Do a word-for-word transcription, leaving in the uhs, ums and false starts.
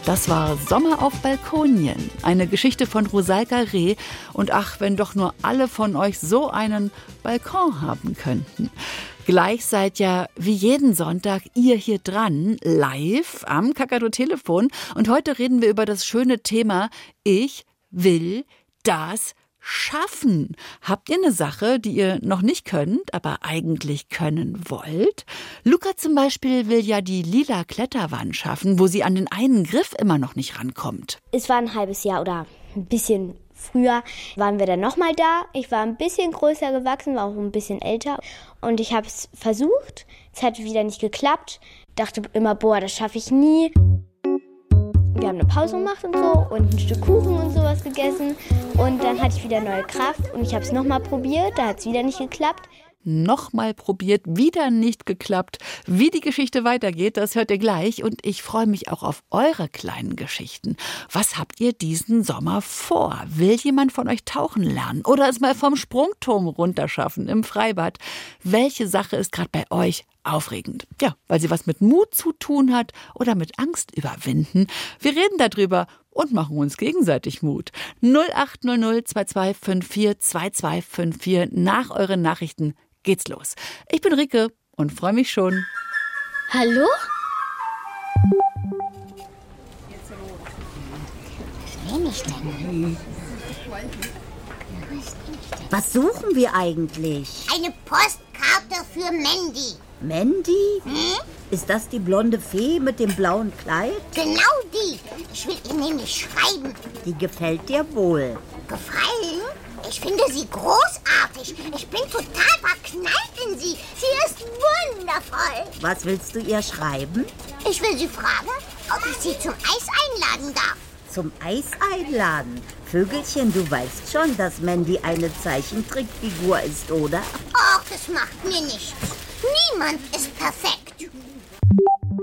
Das war Sommer auf Balkonien, eine Geschichte von Rosalka Reh. Und ach, wenn doch nur alle von euch so einen Balkon haben könnten. Gleich seid ja wie jeden Sonntag ihr hier dran, live am Kakadu-Telefon. Und heute reden wir über das schöne Thema Ich will das schaffen. Habt ihr eine Sache, die ihr noch nicht könnt, aber eigentlich können wollt? Luca zum Beispiel will ja die lila Kletterwand schaffen, wo sie an den einen Griff immer noch nicht rankommt. Es war ein halbes Jahr oder ein bisschen früher waren wir dann nochmal da. Ich war ein bisschen größer gewachsen, war auch ein bisschen älter. Und ich habe es versucht. Es hat wieder nicht geklappt. Dachte immer, boah, das schaffe ich nie. Wir haben eine Pause gemacht und so und ein Stück Kuchen und sowas gegessen. Und dann hatte ich wieder neue Kraft und ich habe es nochmal probiert. Da hat es wieder nicht geklappt. Nochmal probiert, wieder nicht geklappt. Wie die Geschichte weitergeht, das hört ihr gleich. Und ich freue mich auch auf eure kleinen Geschichten. Was habt ihr diesen Sommer vor? Will jemand von euch tauchen lernen oder es mal vom Sprungturm runterschaffen im Freibad? Welche Sache ist gerade bei euch aufregend? Ja, weil sie was mit Mut zu tun hat oder mit Angst überwinden. Wir reden darüber und machen uns gegenseitig Mut. null acht null null zwei zwei fünf vier zwei zwei fünf vier. Nach euren Nachrichten geht's los. Ich bin Rike und freue mich schon. Hallo? Wen ich denn? Was suchen wir eigentlich? Eine Postkarte für Mandy. Mandy? Hm? Ist das die blonde Fee mit dem blauen Kleid? Genau die. Ich will ihr nämlich schreiben. Die gefällt dir wohl. Gefallen? Ich finde sie großartig. Ich bin total verknallt in sie. Sie ist wundervoll. Was willst du ihr schreiben? Ich will sie fragen, ob ich sie zum Eis einladen darf. Zum Eis einladen? Vögelchen, du weißt schon, dass Mandy eine Zeichentrickfigur ist, oder? Ach, das macht mir nichts. Niemand ist perfekt.